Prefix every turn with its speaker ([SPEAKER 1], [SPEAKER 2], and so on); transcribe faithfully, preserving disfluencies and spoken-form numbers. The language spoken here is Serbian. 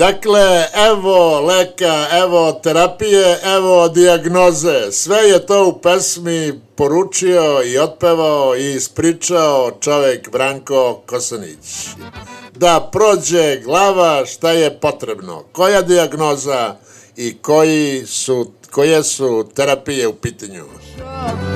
[SPEAKER 1] Dakle, evo leka, evo terapije, evo dijagnoze. Sve je to u pesmi poručio i otpevao i ispričao čovek Branko Kosanić. Da prođe glava šta je potrebno, koja dijagnoza i koji su, koje su terapije u pitanju.